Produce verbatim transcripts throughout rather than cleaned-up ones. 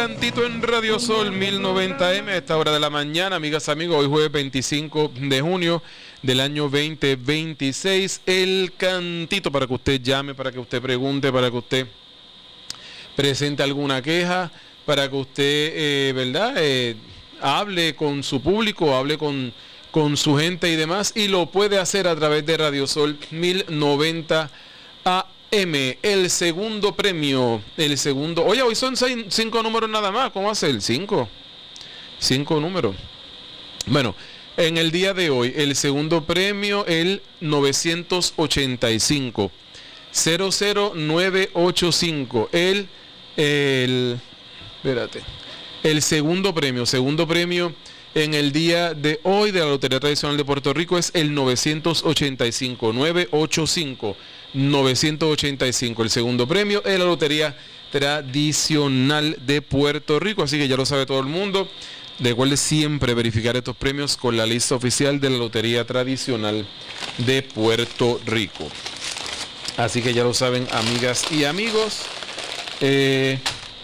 Cantito en Radio Sol mil noventa eme a esta hora de la mañana, amigas, amigos. Hoy jueves veinticinco de junio del año veinte veintiséis. El Cantito para que usted llame, para que usted pregunte, para que usted presente alguna queja, para que usted, eh, ¿verdad? Eh, hable con su público, hable con, con su gente y demás, y lo puede hacer a través de Radio Sol mil noventa A M. El segundo premio, el segundo, oye, hoy son seis, cinco números nada más. ¿Cómo hace el cinco? Cinco números. Bueno, en el día de hoy, el segundo premio, el novecientos ochenta y cinco, cero cero nueve ocho cinco. El, el, espérate, el segundo premio, segundo premio en el día de hoy de la Lotería Tradicional de Puerto Rico es el novecientos ochenta y cinco, nueve ocho cinco. novecientos ochenta y cinco, el segundo premio en la Lotería Tradicional de Puerto Rico. Así que ya lo sabe todo el mundo. Recuerde siempre verificar estos premios con la lista oficial de la Lotería Tradicional de Puerto Rico. Así que ya lo saben, amigas y amigos. Eh,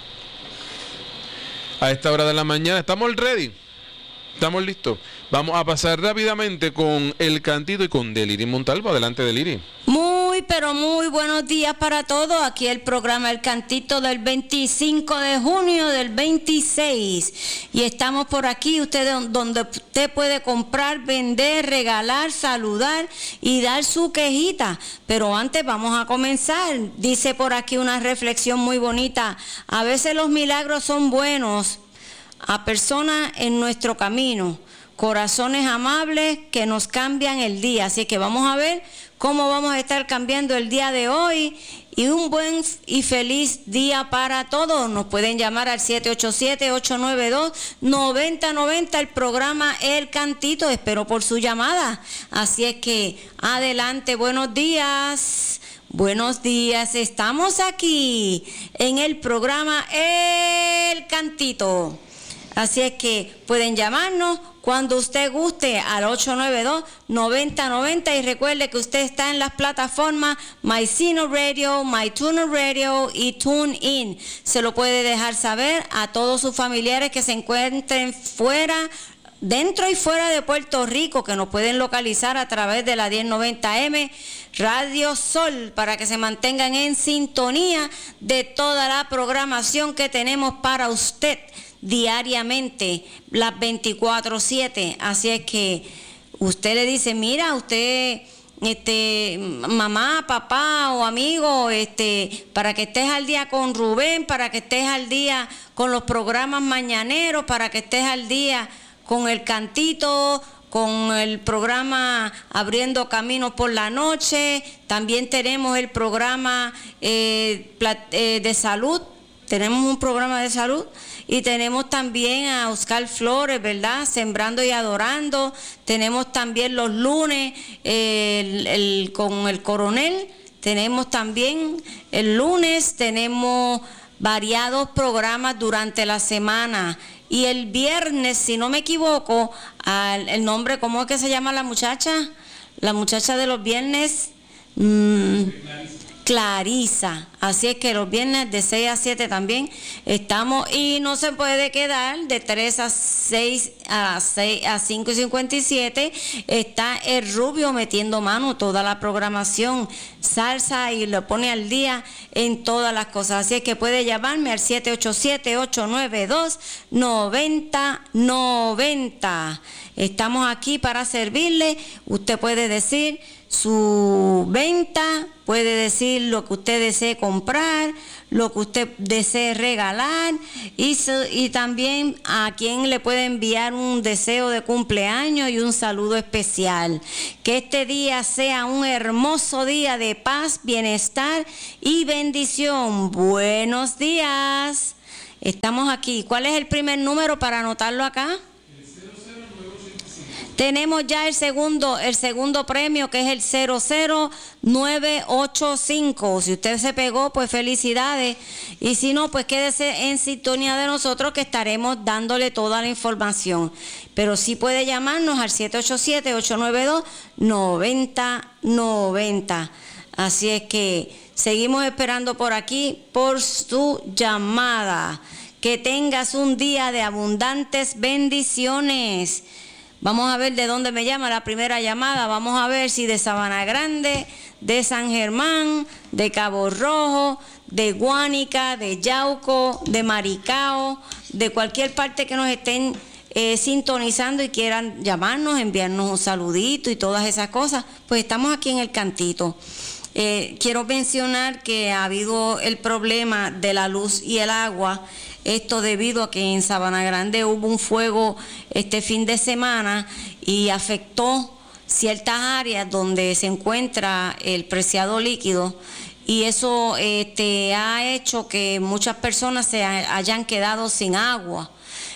a esta hora de la mañana, ¿estamos ready? ¿Estamos listos? Vamos a pasar rápidamente con el Cantito y con Deliri Montalvo. Adelante, Deliri. Muy, pero muy buenos días para todos. Aquí el programa El Cantito del veinticinco de junio del veintiséis. Y estamos por aquí, usted donde usted puede comprar, vender, regalar, saludar y dar su quejita. Pero antes vamos a comenzar. Dice por aquí una reflexión muy bonita. A veces los milagros son buenos a personas en nuestro camino, corazones amables que nos cambian el día. Así que vamos a ver cómo vamos a estar cambiando el día de hoy, y un buen y feliz día para todos. Nos pueden llamar al siete ocho siete, ocho nueve dos, nueve cero nueve cero, el programa El Cantito. Espero por su llamada. Así es que adelante, buenos días. Buenos días, estamos aquí en el programa El Cantito. Así es que pueden llamarnos cuando usted guste al ocho nueve dos, nueve cero nueve cero, y recuerde que usted está en las plataformas MySino Radio, MyTuner Radio y TuneIn. Se lo puede dejar saber a todos sus familiares que se encuentren fuera, dentro y fuera de Puerto Rico, que nos pueden localizar a través de la diez noventa eme Radio Sol, para que se mantengan en sintonía de toda la programación que tenemos para usted diariamente, las veinticuatro siete. Así es que usted le dice, mira, usted, este, mamá, papá o amigo, este, para que estés al día con Rubén, para que estés al día con los programas mañaneros, para que estés al día con El Cantito, con el programa Abriendo Caminos por la noche. También tenemos el programa eh, eh, de salud, tenemos un programa de salud. Y tenemos también a Oscar Flores, ¿verdad? Sembrando y Adorando. Tenemos también los lunes eh, el, el, con el coronel. Tenemos también el lunes, tenemos variados programas durante la semana. Y el viernes, si no me equivoco, al, el nombre, ¿cómo es que se llama la muchacha? La muchacha de los viernes. Mmm, Clarisa. Así es que los viernes de seis a siete también estamos, y no se puede quedar de tres a seis, a seis a cinco y cincuenta y siete está el Rubio metiendo mano, toda la programación, salsa, y lo pone al día en todas las cosas. Así es que puede llamarme al siete ocho siete, ocho nueve dos, nueve cero nueve cero. Estamos aquí para servirle. Usted puede decir su venta, puede decir lo que usted desee comprar, lo que usted desee regalar, y, y también a quien le puede enviar un deseo de cumpleaños y un saludo especial. Que este día sea un hermoso día de paz, bienestar y bendición. Buenos días. Estamos aquí. ¿Cuál es el primer número para anotarlo acá? Tenemos ya el segundo, el segundo premio, que es el cero cero nueve ocho cinco. Si usted se pegó, pues felicidades. Y si no, pues quédese en sintonía de nosotros, que estaremos dándole toda la información. Pero sí puede llamarnos al siete ocho siete, ocho nueve dos, nueve cero nueve cero. Así es que seguimos esperando por aquí por su llamada. que tengas un día de abundantes bendiciones. Vamos a ver de dónde me llama la primera llamada. Vamos a ver si de Sabana Grande, de San Germán, de Cabo Rojo, de Guánica, de Yauco, de Maricao, de cualquier parte que nos estén eh, sintonizando y quieran llamarnos, enviarnos un saludito y todas esas cosas. Pues estamos aquí en el cantito. Eh, quiero mencionar que ha habido el problema de la luz y el agua. Esto debido a que en Sabana Grande hubo un fuego este fin de semana y afectó ciertas áreas donde se encuentra el preciado líquido, y eso este, ha hecho que muchas personas se hayan quedado sin agua,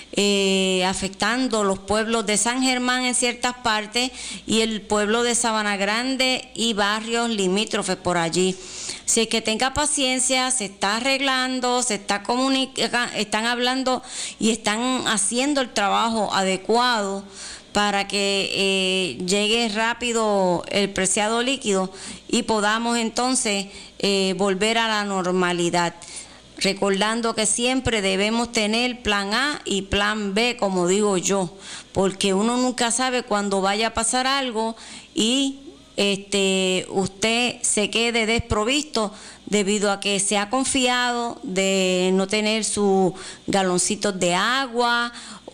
eh, afectando los pueblos de San Germán en ciertas partes y el pueblo de Sabana Grande y barrios limítrofes por allí. Si que tenga paciencia, se está arreglando, se está comunicando, están hablando y están haciendo el trabajo adecuado para que eh, llegue rápido el preciado líquido y podamos entonces eh, volver a la normalidad. Recordando que siempre debemos tener plan A y plan B, como digo yo, porque uno nunca sabe cuándo vaya a pasar algo y este usted se quede desprovisto debido a que se ha confiado de no tener sus galoncitos de agua,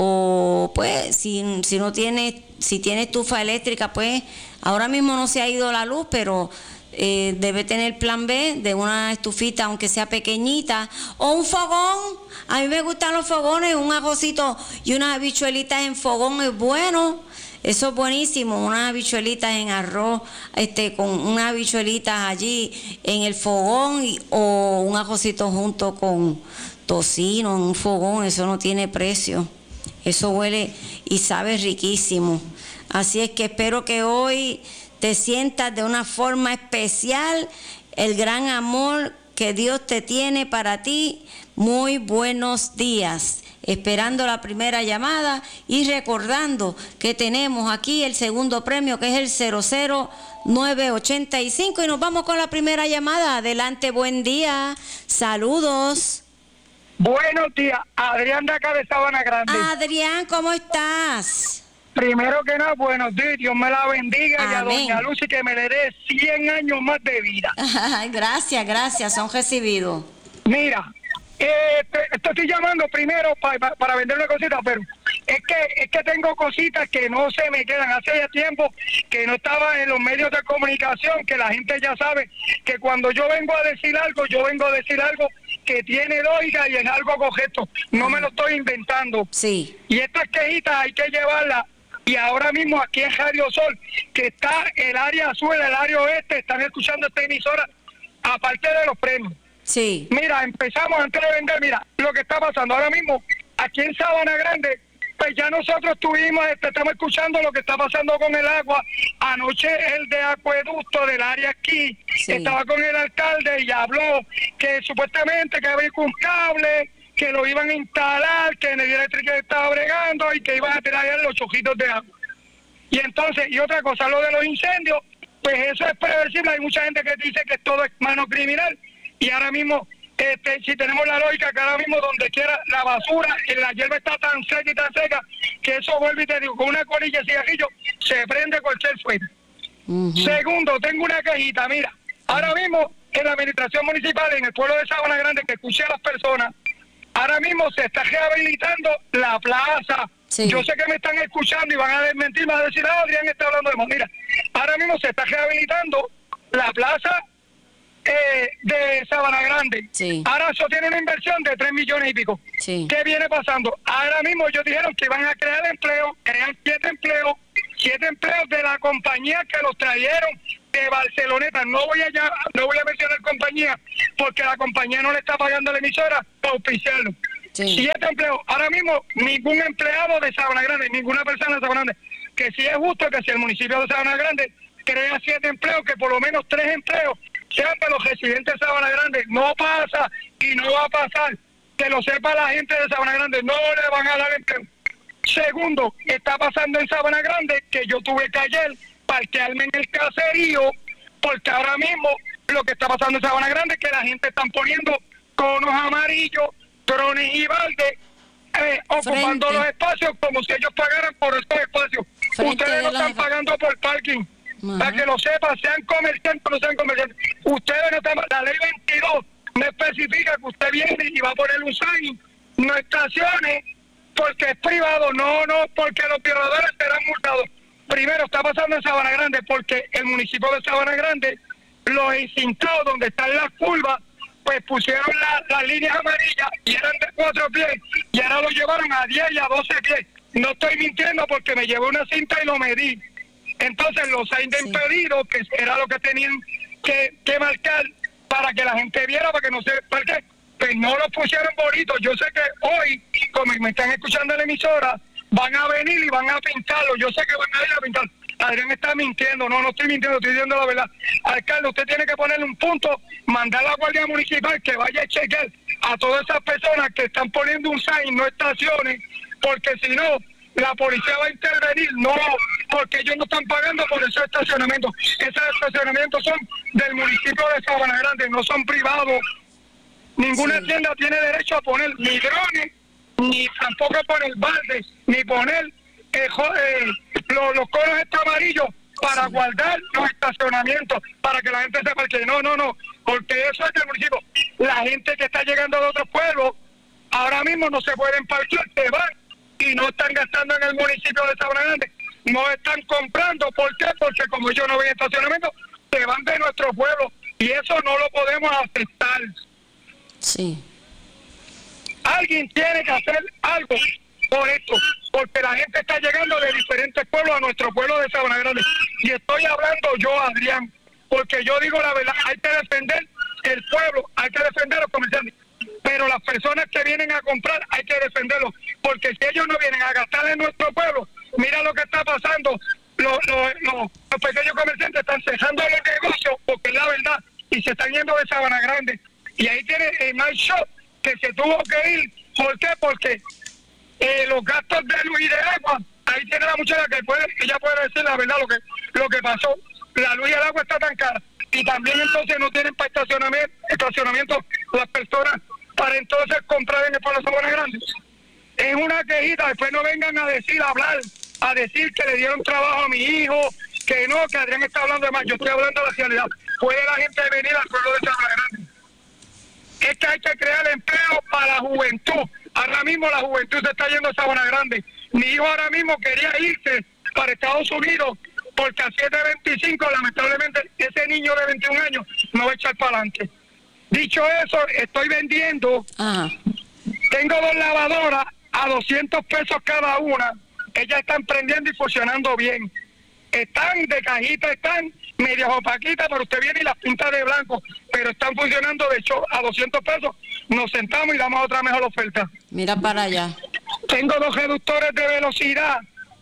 o pues si, si no tiene, si tiene estufa eléctrica, pues ahora mismo no se ha ido la luz, pero eh, debe tener plan B de una estufita, aunque sea pequeñita, o un fogón. A mí me gustan los fogones, un arrocito y unas habichuelitas en fogón es bueno. Eso es buenísimo, unas habichuelitas en arroz, este, con unas habichuelitas allí en el fogón, y, o un arrocito junto con tocino en un fogón, eso no tiene precio. Eso huele y sabe riquísimo. Así es que espero que hoy te sientas de una forma especial el gran amor que Dios te tiene para ti. Muy buenos días. Esperando la primera llamada y recordando que tenemos aquí el segundo premio, que es el cero cero nueve ochenta y cinco, y nos vamos con la primera llamada. Adelante, buen día, saludos. Buenos días, Adrián de acá de Sabana Grande. Adrián, ¿cómo estás? Primero que nada, buenos días, Dios me la bendiga. Amén. Y a doña Lucy que me le dé cien años más de vida. Gracias, gracias, son recibidos. Mira, Eh, te, te estoy llamando primero pa, pa, para vender una cosita, pero es que es que tengo cositas que no se me quedan. Hace ya tiempo que no estaba en los medios de comunicación, que la gente ya sabe que cuando yo vengo a decir algo, yo vengo a decir algo que tiene lógica y es algo correcto. No me lo estoy inventando. Sí. Y estas quejitas hay que llevarlas. Y ahora mismo aquí en Radio Sol, que está el área azul, el área oeste, están escuchando esta emisora, aparte de los premios. Sí. Mira, empezamos antes de vender, mira, lo que está pasando ahora mismo, aquí en Sabana Grande, pues ya nosotros tuvimos, este, estamos escuchando lo que está pasando con el agua. Anoche el de acueducto del área aquí, sí, estaba con el alcalde y habló que supuestamente que había un cable, que lo iban a instalar, que Energía Eléctrica estaba bregando y que iban a tirar los chojitos de agua. Y entonces, y otra cosa, lo de los incendios, pues eso es previsible. Hay mucha gente que dice que todo es mano criminal. Y ahora mismo, este, si tenemos la lógica que ahora mismo donde quiera la basura, la hierba está tan seca y tan seca, que eso vuelve y te digo, con una colilla de cigarrillo se prende cualquier fuego. Uh-huh. Segundo, tengo una cajita, mira, ahora mismo en la administración municipal, en el pueblo de Sabana Grande, que escuché a las personas, ahora mismo se está rehabilitando la plaza. Sí. Yo sé que me están escuchando y van a desmentir, van a decir, ah, Adrián está hablando de más. Mira, ahora mismo se está rehabilitando la plaza Eh, de Sabana Grande. Sí. Ahora eso tiene una inversión de tres millones y pico. Sí. ¿Qué viene pasando? Ahora mismo ellos dijeron que iban a crear empleo, crean siete empleos, siete empleos de la compañía que los trajeron de Barceloneta. No voy a ya, no voy a mencionar compañía porque la compañía no le está pagando a la emisora para auspiciarlo. Sí. Siete empleos. Ahora mismo ningún empleado de Sabana Grande, ninguna persona de Sabana Grande. Que si es justo que si el municipio de Sabana Grande crea siete empleos, que por lo menos tres empleos sean de los residentes de Sabana Grande. No pasa y no va a pasar. Que lo sepa la gente de Sabana Grande, no le van a dar empleo. Segundo, está pasando en Sabana Grande que yo tuve que ayer parquearme en el caserío, porque ahora mismo lo que está pasando en Sabana Grande es que la gente están poniendo conos amarillos Troni y Valde eh, ocupando Frente. los espacios como si ellos pagaran por estos espacios. Frente Ustedes de no los están efa- pagando por parking. Ajá. Para que lo sepan, sean comerciantes o no sean comerciantes. Ustedes no están, la ley veintidós no especifica que usted viene y va a poner un sign, no estacione porque es privado, no, no, porque los violadores serán multados. Primero, está pasando en Sabana Grande porque el municipio de Sabana Grande, los encintados donde están las curvas, pues pusieron la- las líneas amarillas y eran de cuatro pies y ahora lo llevaron a diez y a doce pies. No estoy mintiendo porque me llevé una cinta y lo medí. Entonces los signs de Sí. impedido, que era lo que tenían que, que marcar para que la gente viera, para que no se... ¿Por qué? Pues no lo pusieron bonitos. Yo sé que hoy, como me están escuchando en la emisora, van a venir y van a pintarlo. Yo sé que van a ir a pintar. Adrián está mintiendo. No, no estoy mintiendo, estoy diciendo la verdad. Alcalde, usted tiene que ponerle un punto, mandar a la Guardia Municipal que vaya a chequear a todas esas personas que están poniendo un sign, no estaciones, porque si no, la policía va a intervenir. No, porque ellos no están pagando por esos estacionamientos. Esos estacionamientos son del municipio de Sabana Grande, no son privados. Ninguna Sí. tienda tiene derecho a poner ni drones, ni tampoco poner baldes, ni poner eh, jo- eh, los, los conos estos amarillos para guardar los estacionamientos, para que la gente sepa que no, no, no, porque eso es del municipio. La gente que está llegando de otros pueblos, ahora mismo no se pueden parquear, se van y no están gastando en el municipio de Sabana Grande, no están comprando. ¿Por qué? Porque como ellos no ven estacionamiento, se van de nuestro pueblo y eso no lo podemos aceptar. Sí. Alguien tiene que hacer algo por esto, porque la gente está llegando de diferentes pueblos a nuestro pueblo de Sabana Grande. Y estoy hablando yo, Adrián, porque yo digo la verdad, hay que defender el pueblo, hay que defender a los comerciantes, pero las personas que vienen a comprar hay que defenderlos, porque si ellos no vienen a gastar en nuestro pueblo, mira lo que está pasando, los, los, los, los pequeños comerciantes están cejando los negocios, porque es la verdad, y se están yendo de Sabana Grande. Y ahí tiene el Night Shop que se tuvo que ir. ¿Por qué? Porque eh, los gastos de luz y de agua, ahí tiene la muchacha que puede, ella puede decir la verdad lo que lo que pasó. La luz y el agua está tan cara. Y también entonces no tienen para estacionamiento, estacionamiento las personas para entonces comprar en el pueblo de Sabana Grande. Es una quejita, después no vengan a decir, a hablar, a decir que le dieron trabajo a mi hijo, que no, que Adrián está hablando de más. Yo estoy hablando de la realidad. Puede la gente venir al pueblo de Sabana Grande. Es que hay que crear empleo para la juventud. Ahora mismo la juventud se está yendo a Sabana Grande. Mi hijo ahora mismo quería irse para Estados Unidos porque a siete veinticinco lamentablemente ese niño de veintiún años no va a echar para adelante. Dicho eso, estoy vendiendo, Ajá. tengo dos lavadoras a doscientos pesos cada una. Ellas están prendiendo y funcionando bien. Están de cajita, están medias opaquitas, pero usted viene y las pinta de blanco, pero están funcionando de hecho a doscientos pesos. Nos sentamos y damos otra mejor oferta. Mira para allá. Tengo dos reductores de velocidad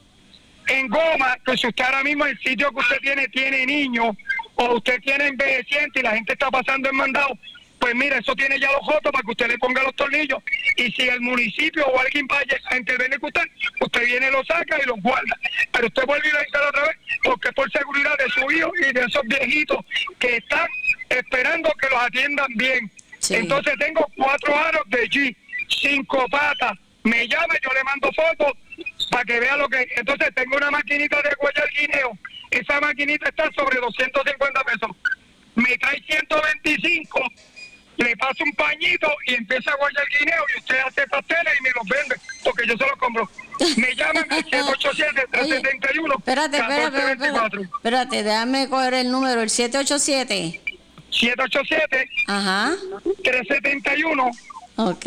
en goma, que si usted ahora mismo el sitio que usted tiene tiene niños o usted tiene envejeciente y la gente está pasando en mandado, pues mira, eso tiene ya los jotos para que usted le ponga los tornillos y si el municipio o alguien vaya a intervenir con usted, usted viene, lo saca y los guarda. Pero usted vuelve y lo instala otra vez porque es por seguridad de su hijo y de esos viejitos que están esperando que los atiendan bien. Sí. Entonces tengo cuatro aros de G, cinco patas. Me llama, yo le mando fotos para que vea lo que... Entonces tengo una maquinita de cuellar guineo. Esa maquinita está sobre doscientos cincuenta pesos. Me trae ciento veinticinco, le paso un pañito y empieza a guardar guineo y usted hace pasteles y me los vende porque yo se los compro. Me llaman al siete ocho siete, tres siete uno, Espérate, espérate, espérate, espérate. Espérate, déjame coger el número, el siete ocho siete. siete ocho siete, Ajá. tres siete uno, Ok.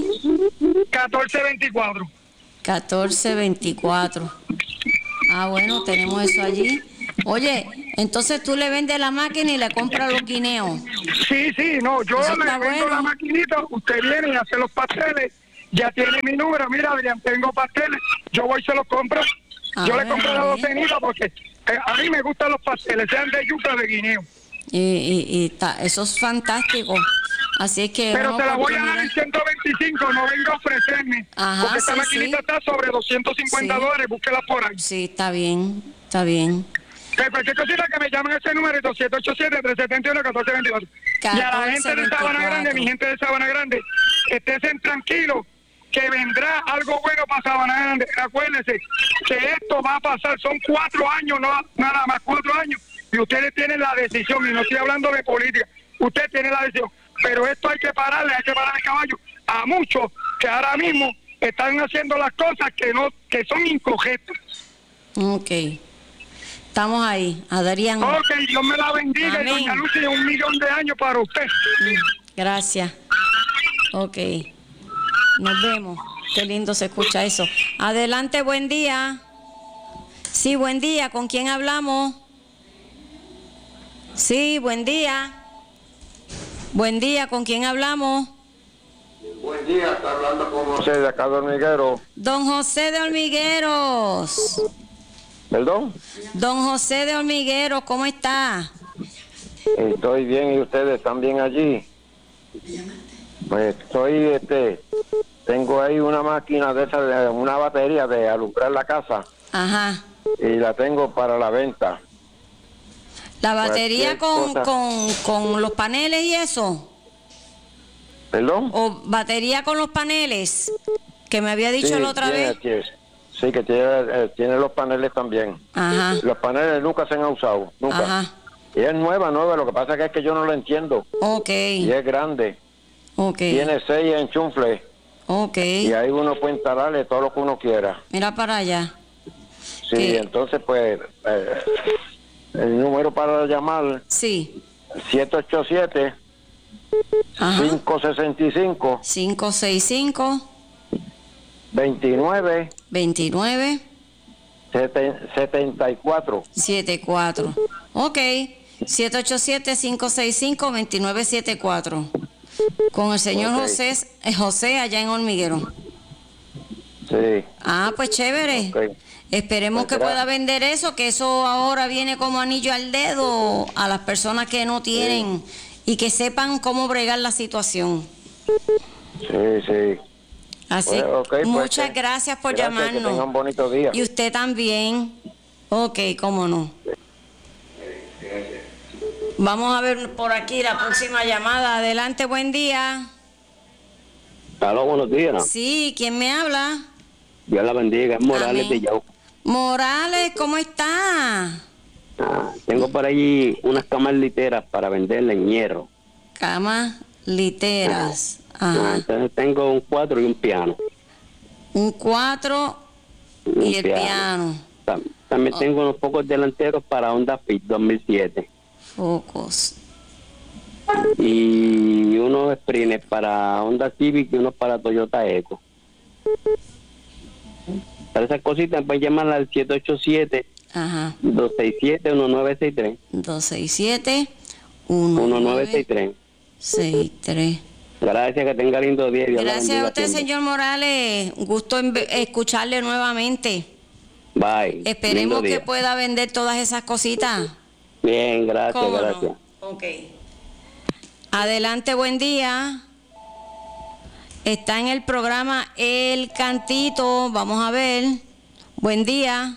uno cuatro dos cuatro. catorce veinticuatro. Ah, bueno, tenemos eso allí. Oye, entonces tú le vendes la máquina y le compras los guineos. Sí, sí, no, yo Eso le está vendo bueno. la maquinita, usted viene y hace los pasteles, ya tiene mi número, mira Adrián, tengo pasteles, yo voy y se los compro, Ah, yo le bueno, compro la bien. docenita porque eh, a mí me gustan los pasteles, sean de yuca o de guineo, Y, y, y ta- eso es fantástico. Así es que... pero una se la voy a dar oportunidad. en ciento veinticinco, no venga a ofrecerme, Ajá, porque esta sí, maquinita sí. está sobre doscientos cincuenta Sí. dólares, búsquela por ahí. Sí, está bien, está bien. Que cualquier cosita que me llamen a ese número, siete ocho siete, tres siete uno, uno cuatro dos cuatro. Y a la gente de Sabana Grande, mi gente de Sabana Grande, estén tranquilos que vendrá algo bueno para Sabana Grande. Acuérdense que esto va a pasar, son cuatro años, no nada más, cuatro años, y ustedes tienen la decisión, y no estoy hablando de política, usted tiene la decisión, pero esto hay que pararle, hay que pararle el caballo a muchos que ahora mismo están haciendo las cosas que no, que son incorrectas. Ok. Estamos ahí, Adrián. Ok, Dios me la bendiga. Amén. Y doña Lucy, un millón de años para usted. Gracias. Ok. Nos vemos. Qué lindo se escucha eso. Adelante, buen día. Sí, buen día. ¿Con quién hablamos? Sí, buen día. Buen día, ¿con quién hablamos? Buen día, está hablando con José de acá de Hormiguero. Don José de Hormigueros. ¿Perdón? Don José de Hormigueros, ¿cómo está? Estoy bien, ¿y ustedes están bien allí? Pues estoy, este, tengo ahí una máquina de esa, de una batería de alumbrar la casa. Ajá. Y la tengo para la venta. ¿La batería con, cosa. con, con los paneles y eso? ¿Perdón? ¿O batería con los paneles? Que me había dicho Sí, la otra tiene, vez. tiene, sí, que tiene, eh, tiene los paneles también. Ajá. Los paneles nunca se han usado, nunca. Ajá. Y es nueva, nueva, lo que pasa que es que yo no lo entiendo. Ok. Y es grande. Ok. Tiene seis enchufles. Ok. Y ahí uno puede instalarle todo lo que uno quiera. Mira para allá. Sí, ¿Qué? entonces pues eh, el número para llamar Sí. siete ocho siete, Ajá. cinco seis cinco, cinco seis cinco, dos nueve veintinueve, setenta y cuatro. setenta y cuatro. Ok. siete ocho siete, cinco seis cinco, dos nueve siete cuatro. Con el señor Ok. José, eh, José allá en Hormiguero. Sí. Ah, pues chévere. Ok. Esperemos Pues que pueda gracias. vender eso, que eso ahora viene como anillo al dedo a las personas que no tienen y que sepan cómo bregar la situación. Sí, sí. Así, Pues, ok, pues, muchas que- gracias por gracias, que llamarnos. tengan un bonito día. Y usted también. Ok, cómo no. Vamos a ver por aquí la próxima llamada. Adelante, buen día. Aló, buenos días. Sí, ¿quién me habla? Dios la bendiga. Es Morales Amén. de Yauco. Morales, ¿cómo está? Ah, tengo por allí unas camas literas para venderle en hierro. Camas literas. Ah, Ajá. entonces tengo un cuatro y un piano. Un cuatro Un y el piano. Tam- También tengo unos pocos delanteros para Honda Fit dos mil siete. Focos. Y unos sprints para Honda Civic y unos para Toyota Eco. Para esas cositas pueden llamar al siete ocho siete, Ajá. dos seis siete, uno nueve seis tres. dos seis siete, uno uno nueve nueve seis tres. seis tres. Gracias, que tenga lindo día. Dios la Gracias bendiga a usted, siempre. señor Morales. Un gusto en ve- escucharle nuevamente. Bye. Esperemos Lindo que día. pueda vender todas esas cositas. Bien, gracias, ¿Cómo no? gracias. Ok. Adelante, buen día. Está en el programa El Cantito. Vamos a ver. Buen día.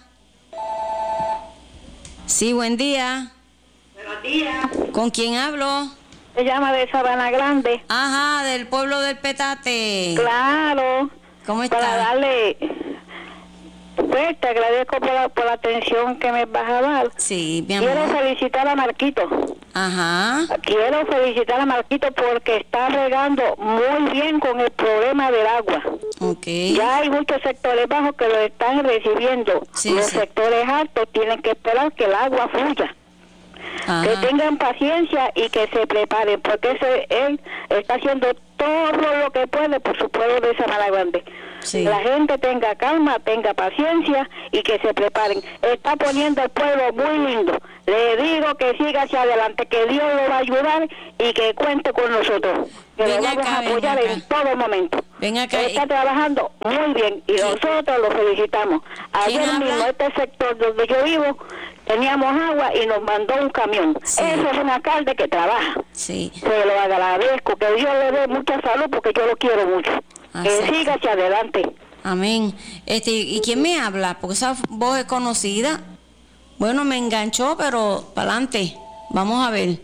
Sí, buen día. Buenos días. ¿Con quién hablo? Se llama de Sabana Grande. Ajá, del pueblo del Petate. Claro. ¿Cómo Para está? darle. Pues te agradezco por la, por la atención que me vas a dar. Sí, mi Quiero amor. felicitar a Marquito. Ajá. Quiero felicitar a Marquito porque está regando muy bien con el problema del agua. Ok. Ya hay muchos sectores bajos que lo están recibiendo. Sí, Los sí. sectores altos tienen que esperar que el agua fluya. Ajá. Que tengan paciencia y que se preparen, porque ese, él está haciendo todo lo que puede por su pueblo de Sabana Grande. Sí. La gente tenga calma, tenga paciencia y que se preparen. Está poniendo el pueblo muy lindo. Le digo que siga hacia adelante, que Dios lo va a ayudar y que cuente con nosotros. Que Ven lo vamos acá, a ven apoyar acá. en todo momento. Ven acá. Está trabajando muy bien y nosotros lo felicitamos. ¿Quién Ayer habla? mismo este sector donde yo vivo teníamos agua y nos mandó un camión. Sí. Ese es un alcalde que trabaja. Sí. Se lo agradezco, que Dios le dé mucha salud porque yo lo quiero mucho. Así Que es. siga hacia adelante. Amén. Este, ¿y quién me habla? Porque esa voz es conocida. Bueno, me enganchó, pero para adelante. Vamos a ver.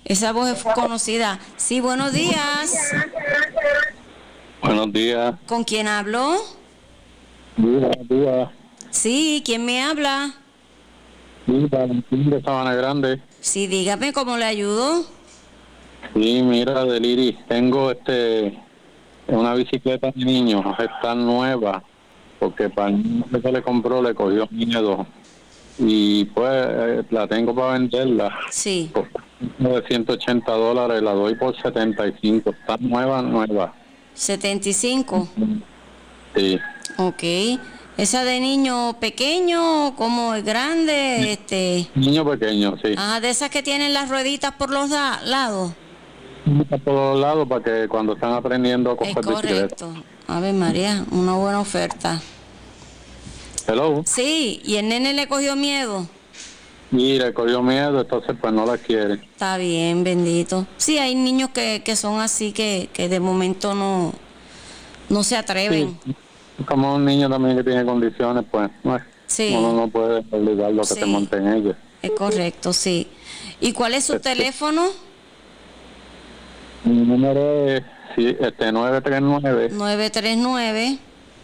Esa voz es conocida. Sí, buenos días. Buenos días. ¿Con quién hablo? Buenos días. Sí, ¿quién me habla? Sí, Valentín de Sabana Grande. Sí, dígame cómo le ayudo. Sí, mira, Deliri, tengo este una bicicleta de niños, está nueva, porque para el niño que se le compró le cogió miedo. Y pues eh, la tengo para venderla. Sí. Por de ciento ochenta dólares, la doy por setenta y cinco. Está nueva, nueva. setenta y cinco. Sí. Ok. ¿Esa de niño pequeño, como es grande? este Niño pequeño, sí. Ah, de esas que tienen las rueditas por los da- lados. Por todos lados para que cuando están aprendiendo a Es coger bicicleta. correcto. A ver, María, una buena oferta. Hello. Sí, y el nene le cogió miedo. Y le cogió miedo, entonces pues no la quiere. Está bien, bendito. Sí, hay niños que, que son así que, que de momento no, no se atreven. Sí. Como un niño también que tiene condiciones, pues no es- Sí. uno no puede obligar lo que Sí. se monte en ellos. Es correcto, sí. ¿Y cuál es su Este- teléfono? Mi número es sí, este nueve tres nueve nueve tres nueve.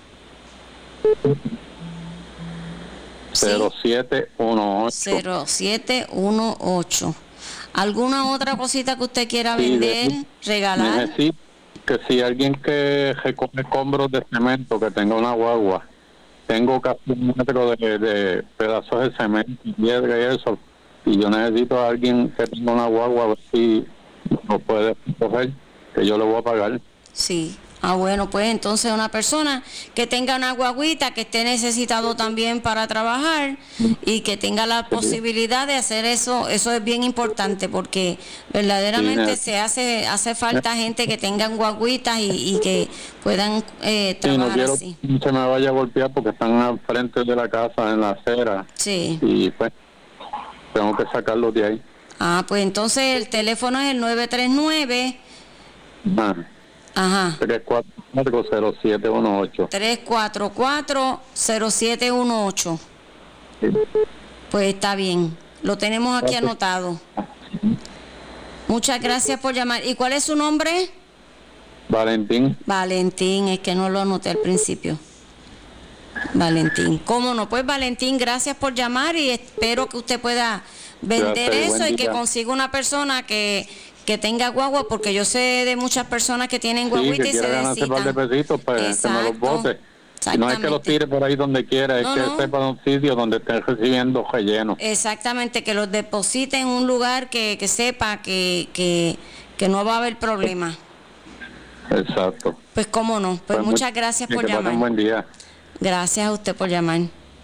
cero siete uno ocho. cero siete uno ocho. ¿Alguna otra cosita que usted quiera Sí, vender, de- regalar? Necesito que si alguien que recoge escombros de cemento, que tenga una guagua, tengo casi un metro de, de pedazos de cemento, piedra y eso, y yo necesito a alguien que tenga una guagua, a ver si lo puede recoger, que yo le voy a pagar. Sí. Ah, bueno, pues entonces una persona que tenga una guaguita, que esté necesitado también para trabajar y que tenga la posibilidad de hacer eso, eso es bien importante porque verdaderamente Sí, se hace hace falta gente que tengan guaguitas y, y que puedan eh, Sí, no trabajar quiero así. que se me vaya a golpear porque están al frente de la casa, en la acera, Sí. y pues tengo que sacarlos de ahí. Ah, pues entonces el teléfono es el nueve tres nueve. Ah, Ajá. tres cuatro cuatro cero siete uno ocho. tres cuatro cuatro cero siete uno ocho. Pues está bien. Lo tenemos aquí anotado. Muchas gracias por llamar. ¿Y cuál es su nombre? Valentín. Valentín, es que no lo anoté al principio. Valentín. ¿Cómo no? Pues Valentín, gracias por llamar y espero que usted pueda vender Gracias, eso buen y que día. consiga una persona que, que tenga guagua, porque yo sé de muchas personas que tienen Sí, guaguita que y se quiere ganarse un par de necesitan. pesitos, pues que me los Exacto. bote. Y no es que los Exactamente. tire por ahí donde quiera, es No, que no. sepa de un sitio donde esté recibiendo relleno. Exactamente, que los deposite en un lugar que, que sepa que, que, que no va a haber problema. Exacto. Pues cómo no, pues, Pues muchas mu- gracias que por pasen llamar. un buen día. Gracias a usted por llamar.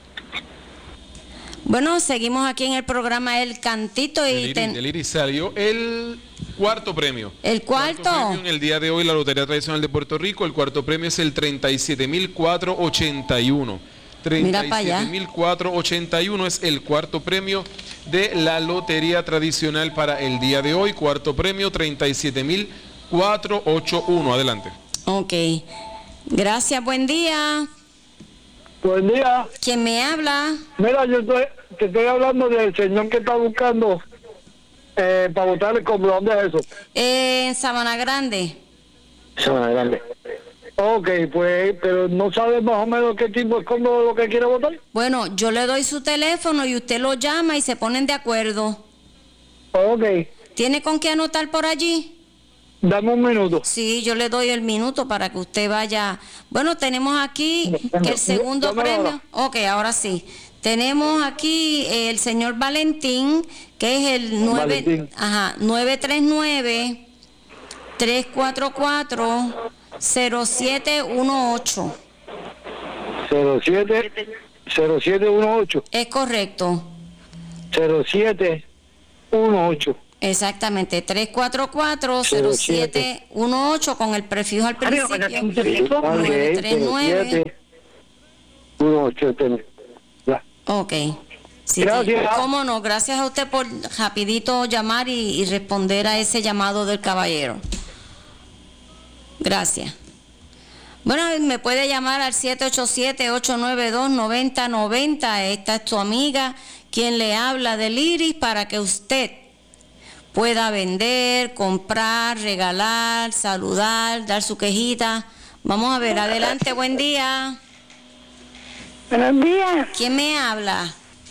Bueno, seguimos aquí en el programa El Cantito y Deliri, ten- Deliri, salió el cuarto premio. el cuarto. premio en el día de hoy, la Lotería Tradicional de Puerto Rico. El cuarto premio es el treinta y siete mil cuatrocientos ochenta y uno. Mira pa' allá. treinta y siete mil cuatrocientos ochenta y uno es el cuarto premio de la Lotería Tradicional para el día de hoy. Cuarto premio, treinta y siete mil cuatrocientos ochenta y uno. Adelante. Ok. Gracias, buen día. Buen día. ¿Quién me habla? Mira, yo estoy, te estoy hablando del señor que está buscando eh, para votar el escombro. ¿Dónde es eso? Eh, en Sabana Grande. Sabana Grande. Ok, pues, pero no sabes más o menos qué tipo de escombro es lo que quiere votar. Bueno, yo le doy su teléfono y usted lo llama y se ponen de acuerdo. Ok, ¿Tiene con qué anotar por allí? dame un minuto. Sí, yo le doy el minuto para que usted vaya. Bueno, tenemos aquí que el segundo Dámelo premio. Ok, ahora sí. Tenemos aquí el señor Valentín, que es el nueve, Valentín. ajá, nueve tres nueve, tres cuatro cuatro, cero siete uno ocho. cero siete cero siete uno ocho. Es correcto. cero siete uno ocho. Exactamente, tres cuatro cuatro, cero siete uno ocho con el prefijo al principio. nueve tres nueve. uno ocho. Ya. Ok. Sí, Gracias. sí. ¿Cómo no? Gracias a usted por rapidito llamar y, y responder a ese llamado del caballero. Gracias. Bueno, me puede llamar al siete ocho siete, ocho nueve dos, nueve cero nueve cero. Esta es tu amiga quien le habla del Iris para que usted pueda vender, comprar, regalar, saludar, dar su quejita. Vamos a ver, adelante, buen día. Buenos días. ¿Quién me habla?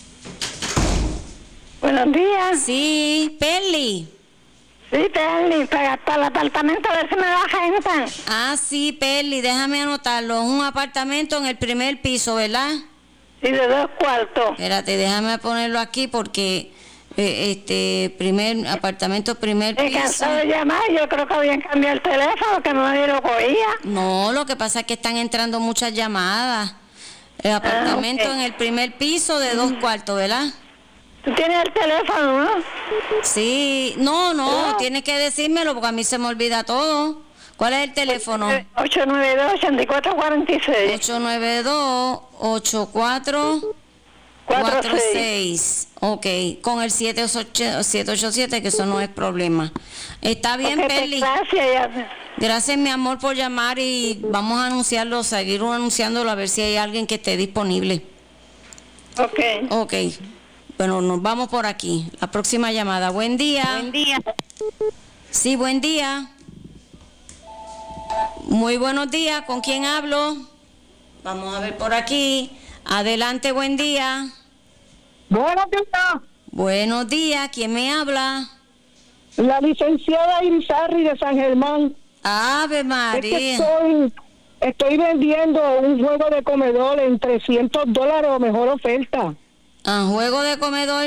Buenos días. Sí, Perli. Sí, Perli, para, para el apartamento, a ver si me da gente. Ah, sí, Perli, déjame anotarlo. Es un apartamento en el primer piso, ¿verdad? Sí, de dos cuartos. Espérate, déjame ponerlo aquí porque eh, este primer apartamento, primer Me piso. cansó de llamar, yo creo que habían cambiado el teléfono, que nadie lo cogía. No, lo que pasa es que están entrando muchas llamadas. El apartamento Ah, okay. en el primer piso de dos cuartos, ¿verdad? Tú tienes el teléfono, ¿no? Sí, no, no, No. tienes que decírmelo porque a mí se me olvida todo. ¿Cuál es el teléfono? ocho nueve dos, ocho cuatro cuatro seis. ocho nueve dos, ocho cuatro cuatro seis. Ok, con el siete ocho siete, que eso no es problema. Está bien, Okay, Perli. gracias. Ya. Gracias, mi amor, por llamar y vamos a anunciarlo, seguir anunciándolo a ver si hay alguien que esté disponible. Ok. Ok. Bueno, nos vamos por aquí. La próxima llamada. Buen día. Buen día. Sí, buen día. Muy buenos días. ¿Con quién hablo? Vamos a ver por aquí. Adelante, buen día. Buenos días. Buenos días. ¿Quién me habla? La licenciada Irizarry de San Germán. Ave Es que María. estoy, estoy vendiendo un juego de comedor en trescientos dólares o mejor oferta. ¿A juego de comedor?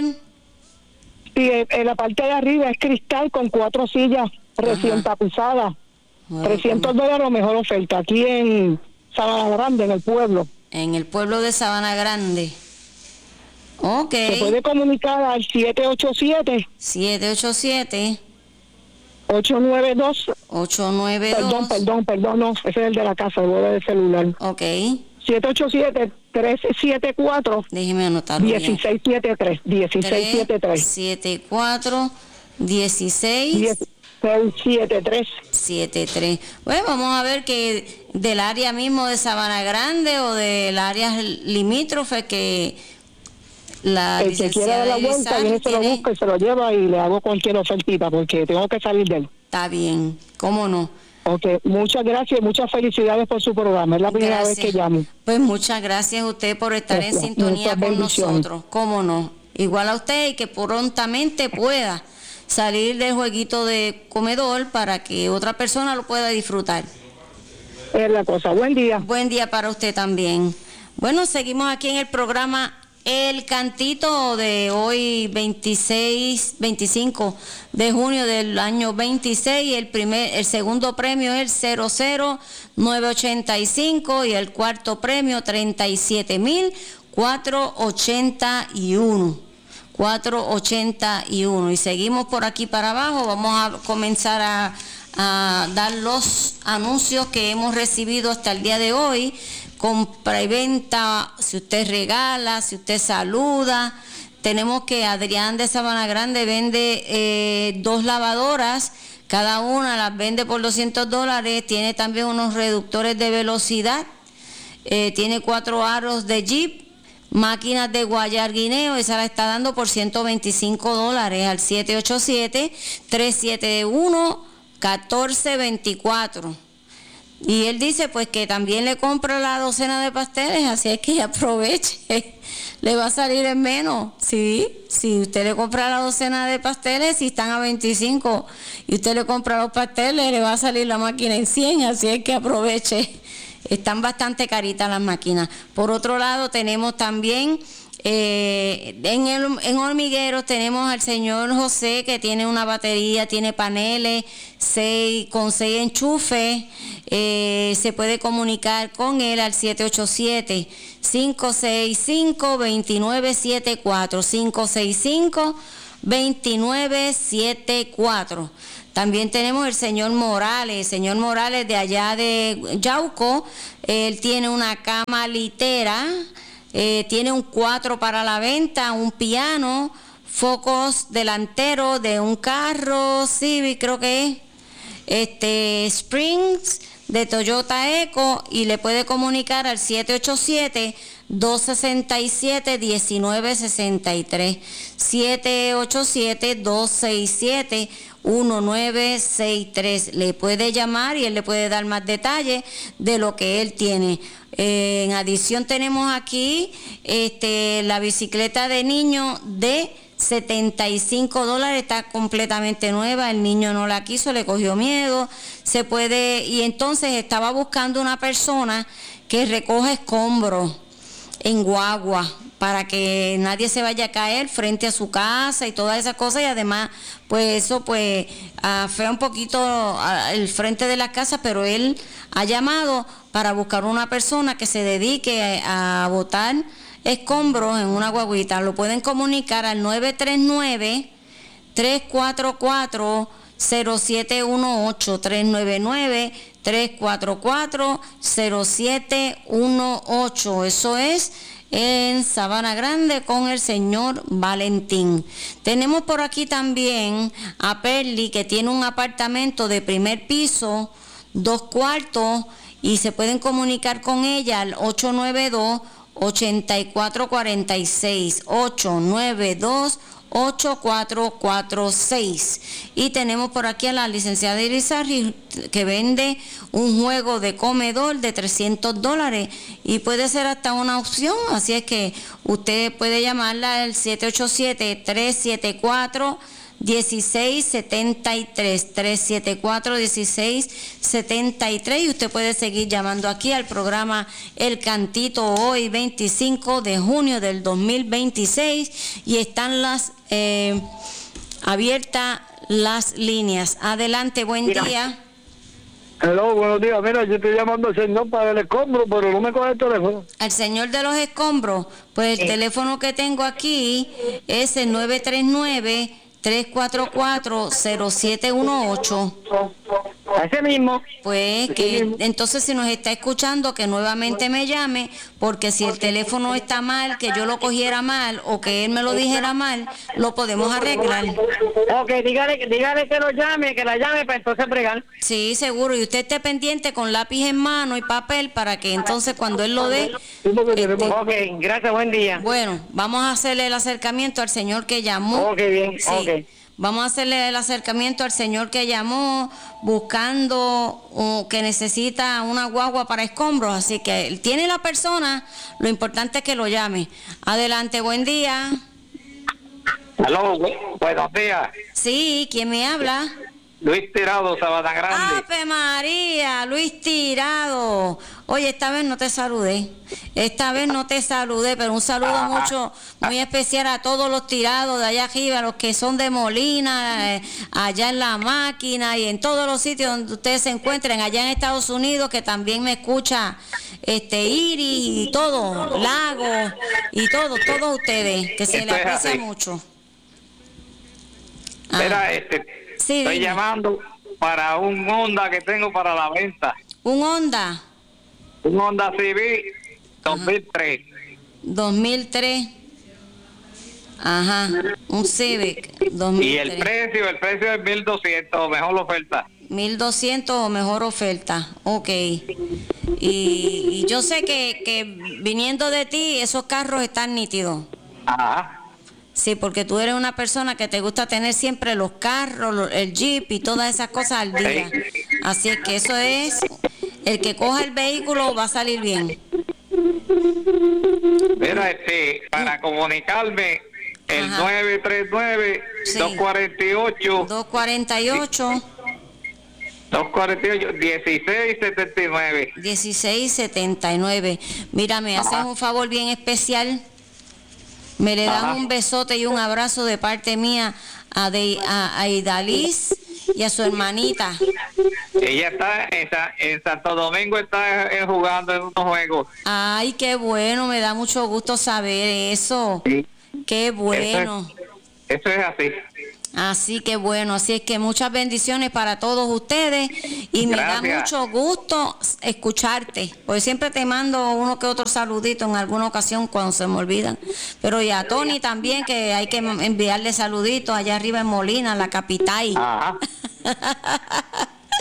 Y en, en la parte de arriba es cristal con cuatro sillas recién tapizadas. Juego de trescientos comedor. dólares o mejor oferta. Aquí en Sabana Grande, en el pueblo. En el pueblo de Sabana Grande. Ok. Se puede comunicar al siete ocho siete, siete ocho siete, ocho nueve dos. ocho nueve dos. Perdón, perdón, perdón, no, ese es el de la casa, el vuelo del celular. Ok. siete ocho siete, tres siete cuatro, Déjeme anotarlo. uno seis siete tres, uno seis siete tres. siete cuatro, dieciséis, uno seis siete tres. siete tres. Bueno, vamos a ver que del área mismo de Sabana Grande o del área limítrofe que la El que quiera dar la vuelta, viene, se lo tiene. busca y se lo lleva y le hago cualquier ofertita porque tengo que salir de él. Está bien, ¿cómo no? Ok, muchas gracias y muchas felicidades por su programa. Es la primera Gracias. vez que llamo. Pues muchas gracias a usted por estar Gracias. en sintonía Muchas con bendiciones. nosotros. ¿Cómo no? Igual a usted y que prontamente pueda salir del jueguito de comedor para que otra persona lo pueda disfrutar. Es la cosa. Buen día. Buen día para usted también. Bueno, seguimos aquí en el programa El Cantito de hoy veintiséis, veinticinco de junio del año veintiséis. El primer, el segundo premio es el cero cero nueve ochenta y cinco y el cuarto premio treinta y siete mil cuatrocientos ochenta y uno. cuatrocientos ochenta y uno. Y seguimos por aquí para abajo. Vamos a comenzar a, a dar los anuncios que hemos recibido hasta el día de hoy. Compra y venta, si usted regala, si usted saluda. Tenemos que Adrián de Sabana Grande vende eh, dos lavadoras, cada una las vende por doscientos dólares. Tiene también unos reductores de velocidad, eh, tiene cuatro aros de Jeep, máquinas de guayar guineo, esa la está dando por ciento veinticinco dólares al siete ocho siete, tres siete uno, uno cuatro dos cuatro. Y él dice pues que también le compra la docena de pasteles, así es que aproveche, le va a salir en menos. Sí, si usted le compra la docena de pasteles, si están a veinticinco y usted le compra los pasteles, le va a salir la máquina en cien, así es que aproveche. Están bastante caritas las máquinas. Por otro lado, tenemos también eh, en, el, en Hormigueros tenemos al señor José, que tiene una batería, tiene paneles seis, con seis enchufes. Eh, se puede comunicar con él al siete ocho siete, cinco seis cinco, dos nueve siete cuatro, cinco seis cinco, dos nueve siete cuatro. También tenemos el señor Morales, el señor Morales de allá de Yauco. Él tiene una cama litera, eh, tiene un cuatro para la venta, un piano, focos delanteros de un carro Civic, creo que es, este Springs de Toyota Eco y le puede comunicar al siete ocho siete, dos seis siete, uno nueve seis tres, siete ocho siete, dos seis siete, uno nueve seis tres. Le puede llamar y él le puede dar más detalles de lo que él tiene. Eh, en adición tenemos aquí este, la bicicleta de niño de setenta y cinco dólares, está completamente nueva, el niño no la quiso, le cogió miedo, se puede, y entonces estaba buscando una persona que recoja escombros en guagua para que nadie se vaya a caer frente a su casa y todas esas cosas, y además pues eso pues afea un poquito a, el frente de la casa, pero él ha llamado para buscar una persona que se dedique a, a botar escombros en una guaguita. Lo pueden comunicar al nueve tres nueve, tres cuatro cuatro, cero siete uno ocho, tres nueve nueve, tres cuatro cuatro, cero siete uno ocho. Eso es en Sabana Grande con el señor Valentín. Tenemos por aquí también a Perli, que tiene un apartamento de primer piso, dos cuartos, y se pueden comunicar con ella al ocho nueve dos, ocho cuatro cuatro seis, ocho nueve dos, ocho cuatro cuatro seis. Y tenemos por aquí a la licenciada Irizarry, que vende un juego de comedor de trescientos dólares y puede ser hasta una opción, así es que usted puede llamarla al siete ocho siete, tres siete cuatro, uno seis siete tres, tres siete cuatro, uno seis siete tres, y usted puede seguir llamando aquí al programa El Cantito hoy veinticinco de junio del dos mil veintiséis, y están las eh, abiertas las líneas. Adelante, buen Mira. día. Hello, buenos días. Mira, yo estoy llamando al señor para el escombro, pero no me coge el teléfono. Al señor de los escombros, pues el Eh. teléfono que tengo aquí es el nueve tres nueve, tres cuatro cuatro, cero siete uno ocho. Ese mismo. Pues que entonces si nos está escuchando, que nuevamente me llame, porque si el teléfono está mal, que yo lo cogiera mal o que él me lo dijera mal, lo podemos arreglar. Ok, dígale, dígale que lo llame, que la llame para entonces bregar. Sí, seguro, y usted esté pendiente con lápiz en mano y papel para que entonces cuando él lo dé... este, Ok, gracias, buen día. bueno, vamos a hacerle el acercamiento al señor que llamó. Ok, bien, Sí. ok. Vamos a hacerle el acercamiento al señor que llamó buscando uh, que necesita una guagua para escombros. Así que él tiene la persona, lo importante es que lo llame. Adelante, buen día. Aló, buenos días. Sí, ¿quién me habla? Luis Tirado, Sabana Grande. ¡Ave María! Luis Tirado. Oye, esta vez no te saludé. Esta vez no te saludé, pero un saludo Ajá. mucho, muy especial a todos los tirados de allá arriba, los que son de Molina, eh, allá en La Máquina y en todos los sitios donde ustedes se encuentren, allá en Estados Unidos, que también me escucha este Iris y todo, Lago y todo, todos ustedes, que se Esto les es aprecia así. mucho. Ah. Mira, este, Sí, estoy dime. llamando para un Honda que tengo para la venta. Un Honda Un Honda C V dos mil tres. dos mil tres. Ajá, un Civic dos mil tres. Y el precio, el precio es mil doscientos, mejor oferta. mil doscientos o mejor oferta, ok. Y, y yo sé que, que viniendo de ti, esos carros están nítidos. Ajá. Sí, porque tú eres una persona que te gusta tener siempre los carros, lo- el Jeep y todas esas cosas al día. Así es que eso es, el que coja el vehículo va a salir bien. Mira, este, para comunicarme, el Ajá. nueve tres nueve, Sí. dos cuatro ocho, dos cuarenta y ocho, dos cuatro ocho, dieciséis setenta y nueve. dieciséis setenta y nueve. Mira, me haces Ajá. un favor bien especial. Me le dan Ajá. un besote y un abrazo de parte mía a, de, a, a Idaliz y a su hermanita. Ella está en, Sa- en Santo Domingo, está eh, jugando en unos juegos. Ay, qué bueno, me da mucho gusto saber eso. Sí. Qué bueno. Eso es así. Así que bueno, así es que muchas bendiciones para todos ustedes y me da Gracias. mucho gusto escucharte, porque siempre te mando uno que otro saludito en alguna ocasión cuando se me olvidan. Pero y a Tony también, que hay que enviarle saluditos allá arriba en Molina, la capital. Ajá.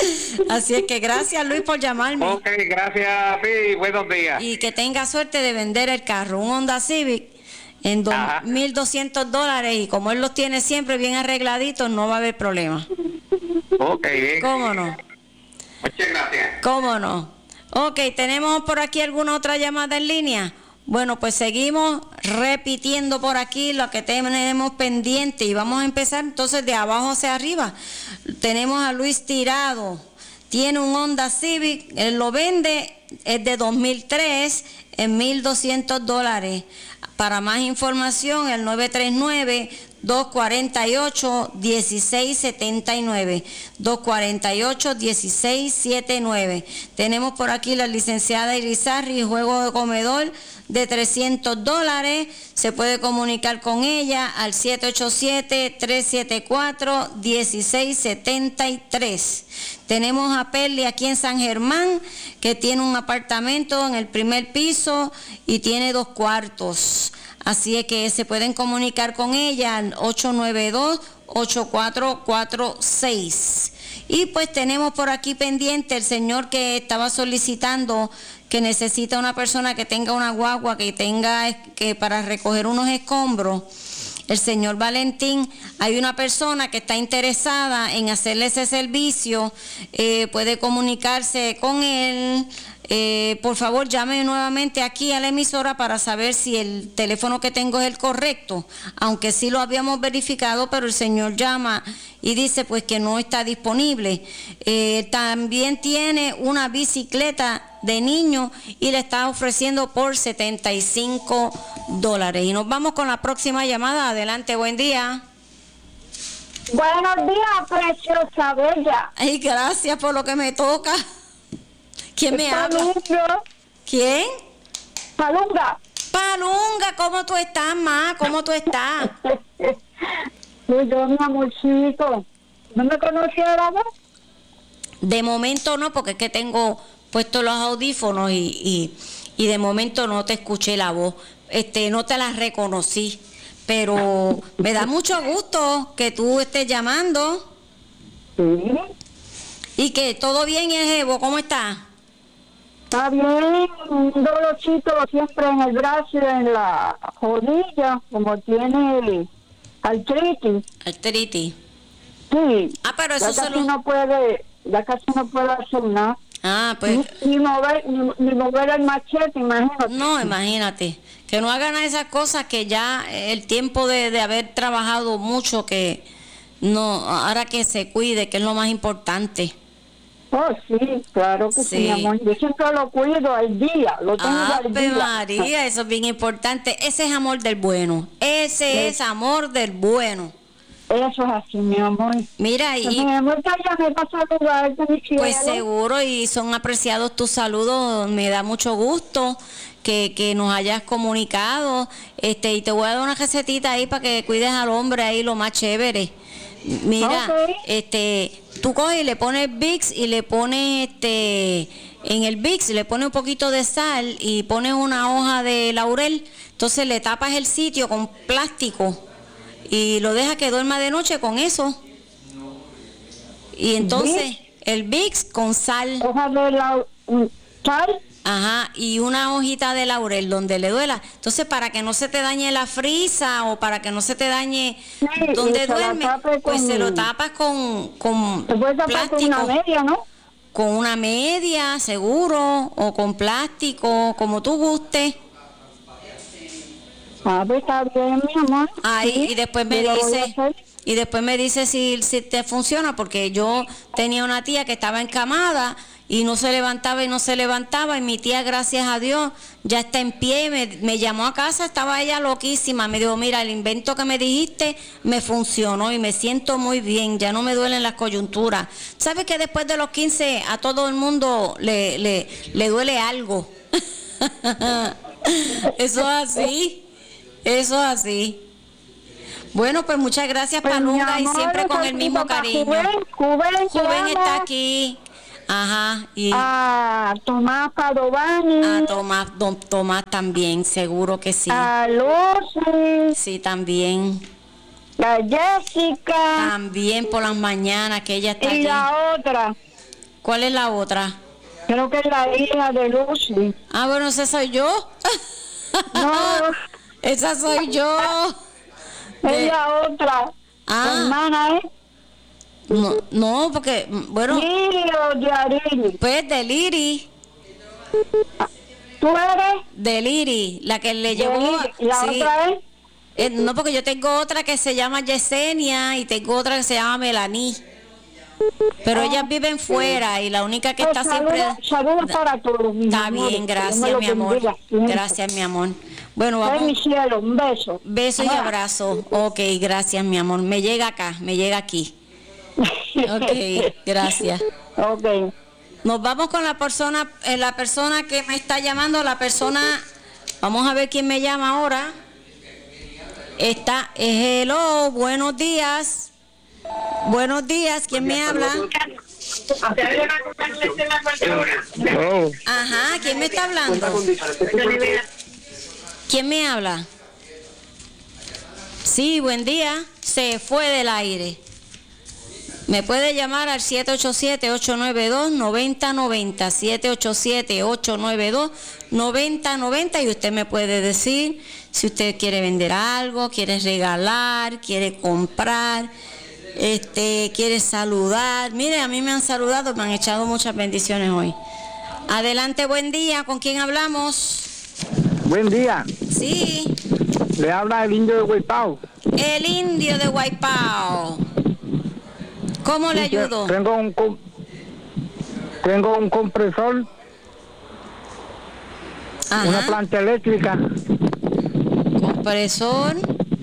Así es que gracias, Luis, por llamarme. Ok, gracias a ti, buenos días. Y que tenga suerte de vender el carro, un Honda Civic en dos mil doscientos dólares, y como él los tiene siempre bien arregladitos, no va a haber problema. Ok, bien. ¿Cómo no? Muchas gracias. ¿Cómo no? Ok, ¿tenemos por aquí alguna otra llamada en línea? Bueno, pues seguimos repitiendo por aquí lo que tenemos pendiente y vamos a empezar entonces de abajo hacia arriba. Tenemos a Luis Tirado, tiene un Honda Civic, él lo vende, es de dos mil tres en mil doscientos dólares. Para más información, el nueve tres nueve, dos cuatro ocho, uno seis siete nueve, dos cuatro ocho, uno seis siete nueve. Tenemos por aquí la licenciada Irizarry, juego de comedor de trescientos dólares. Se puede comunicar con ella al siete ocho siete, tres siete cuatro, uno seis siete tres. Tenemos a Perli aquí en San Germán, que tiene un apartamento en el primer piso y tiene dos cuartos. Así es que se pueden comunicar con ella al ocho nueve dos, ocho cuatro cuatro seis. Y pues tenemos por aquí pendiente el señor que estaba solicitando que necesita una persona que tenga una guagua, que tenga que para recoger unos escombros. El señor Valentín, hay una persona que está interesada en hacerle ese servicio, eh, puede comunicarse con él. Eh, por favor, llame nuevamente aquí a la emisora para saber si el teléfono que tengo es el correcto, aunque sí lo habíamos verificado, pero el señor llama y dice pues que no está disponible. Eh, también tiene una bicicleta de niño y le está ofreciendo por setenta y cinco dólares. Y nos vamos con la próxima llamada. Adelante, buen día. Buenos días, preciosa bella. Ay, gracias por lo que me toca. ¿Quién me habla? Palunga. ¿Quién? Palunga. Palunga, ¿cómo tú estás, ma? ¿Cómo tú estás? Pues yo, mi amorcito. ¿No me conocía la voz? De momento no, porque es que tengo puestos los audífonos y, y, y de momento no te escuché la voz. Este, no te la reconocí. Pero me da mucho gusto que tú estés llamando. Sí. Y que todo bien, Ejevo, ¿cómo estás? Está bien, un dolorcito siempre en el brazo y en la rodilla, como tiene artritis. Artritis. Sí. Ah, pero eso ya casi solo... no puede, ya casi no puede hacer nada. Ah, pues... Ni, ni mover, ni, ni mover el machete, imagínate. No, imagínate. Que no hagan esas cosas que ya el tiempo de, de haber trabajado mucho, que no, ahora que se cuide, que es lo más importante. Oh, sí, claro que sí, Sí. mi amor. Yo siempre lo cuido al día, lo tengo al Ave día. María, eso es bien importante. Ese es amor del bueno. Ese Sí. es amor del bueno. Eso es así, mi amor. Mira, y Mi amor, ya me pasa a saludar, mi cielo. pues seguro, y son apreciados tus saludos. Me da mucho gusto que, que nos hayas comunicado. Este, y te voy a dar una recetita ahí para que cuides al hombre ahí, lo más chévere. Mira, Ok. este, tú coges y le pones Vicks y le pones este en el Vicks le pones un poquito de sal y pones una hoja de laurel, entonces le tapas el sitio con plástico y lo dejas que duerma de noche con eso. Y entonces el Vicks con sal. Hoja de la sal. Ajá, y una hojita de laurel donde le duela. Entonces, para que no se te dañe la frisa o para que no se te dañe Sí, donde y se la duerme, tape pues con- se lo tapas con, con Se puede tapar con plástico. una media, ¿no? Con una media, seguro, o con plástico, como tú guste. Ah, pues está bien, mi amor. Ahí, Sí, y después me yo lo voy a dice, hacer. y después me dice si, si te funciona, porque yo tenía una tía que estaba encamada y no se levantaba y no se levantaba, y mi tía, gracias a Dios, ya está en pie, me, me llamó a casa, estaba ella loquísima, me dijo, mira, el invento que me dijiste me funcionó y me siento muy bien, ya no me duelen las coyunturas. ¿Sabes que después de los quince a todo el mundo le, le, le duele algo? Eso es así, eso es así. Bueno, pues muchas gracias, Pues, Palunga, mi y amor, siempre con el un mismo saludito para cariño. Juven, Juven, te Juven amo. está aquí. Ajá. Y A Tomás Padovani. a Tomás, don Tomás también, seguro que sí. A Lucy. Sí, también. A Jessica. También por las mañanas que ella está Y aquí. la otra. ¿Cuál es la otra? Creo que es la hija de Lucy. Ah, bueno, esa soy yo. No, esa soy yo. es la otra. Ah. La hermana, ¿eh? No, no, porque, bueno. Liri o de Arili. Pues de Liri. ¿Tú eres? De Liri, la que le llevó. Liri. ¿Y la sí. otra es? Eh, no, porque yo tengo otra que se llama Yesenia y tengo otra que se llama Melanie. Pero Ah, ellas viven sí. fuera y la única que Pues está saludos, siempre... saludos para todos. mis Está amores, bien, que Dios me gracias, los mi amor. bendiga siempre. Gracias, mi amor. Bueno, Ay, mi vamos. cielo, un beso. Beso y Ah. abrazo. Ok, gracias, mi amor. Me llega acá, me llega aquí. Ok, gracias. Ok. Nos vamos con la persona, eh, la persona que me está llamando, la persona, vamos a ver quién me llama ahora. Está, eh, hello, buenos días. Buenos días, ¿quién me habla? Oh, Ajá, ¿quién me está hablando? ¿Quién me habla? Sí, buen día. Se fue del aire. Me puede llamar al siete ocho siete, ocho nueve dos, nueve cero nueve cero, siete ocho siete, ocho nueve dos, nueve cero nueve cero, y usted me puede decir si usted quiere vender algo, quiere regalar, quiere comprar, este, quiere saludar. Mire, a mí me han saludado, me han echado muchas bendiciones hoy. Adelante, buen día. ¿Con quién hablamos? Buen día. Sí, Le habla el indio de Huipao. el indio de Guaipao. ¿Cómo le ayudo? Tengo un com- tengo un compresor, Ajá. una planta eléctrica, Compresor,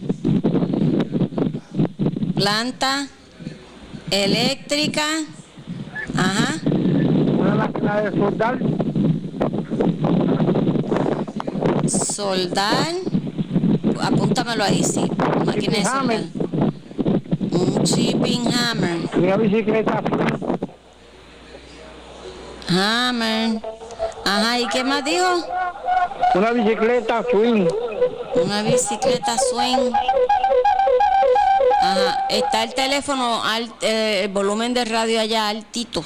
planta eléctrica, ajá, una máquina de soldar, soldar, apúntamelo ahí, sí, máquina de soldar, hammer. un chipping hammer, una bicicleta, hammer, ajá, ¿y qué más dijo? una bicicleta swing. Una bicicleta swing. Ajá, está el teléfono, al, eh, el volumen de radio allá altito.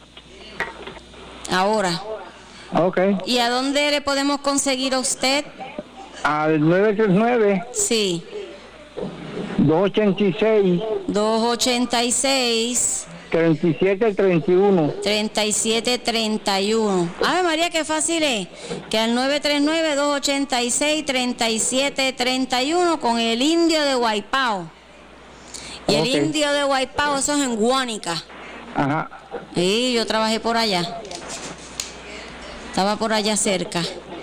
Ahora. Ok. ¿Y a dónde le podemos conseguir a usted? Al nueve tres nueve, Sí, dos ochenta y seis, dos ochenta y seis, treinta y siete treinta y uno. treinta y siete treinta y uno. Ave María, qué fácil es. Que al nueve tres nueve, dos ochenta y seis, treinta y siete treinta y uno con el indio de Guaipao. Y el Ok. indio de Guaipao, eso es en Guánica. Ajá. Sí, yo trabajé por allá. Estaba por allá cerca.